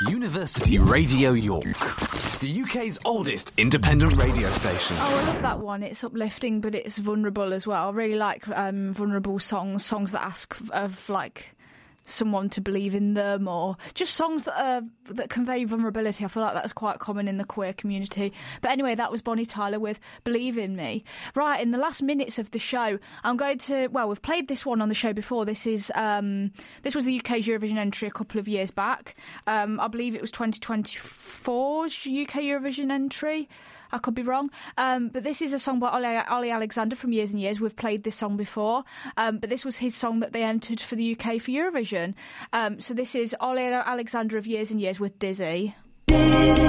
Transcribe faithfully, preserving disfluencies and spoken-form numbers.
University Radio York, the U K's oldest independent radio station. Oh, I love that one. It's uplifting, but it's vulnerable as well. I really like um, vulnerable songs, songs that ask of, like, someone to believe in them, or just songs that are, that convey vulnerability. I feel like that's quite common in the queer community. But anyway, that was Bonnie Tyler with Believe in Me. Right, in the last minutes of the show, I'm going to, well, we've played this one on the show before. This is um, this was the U K's Eurovision entry a couple of years back. Um, I believe it was twenty twenty-four's U K Eurovision entry. I could be wrong. Um, but this is a song by Ollie, Ollie Alexander from Years and Years. We've played this song before. Um, but this was his song that they entered for the U K for Eurovision. Um, so this is Ollie Alexander of Years and Years with Dizzy.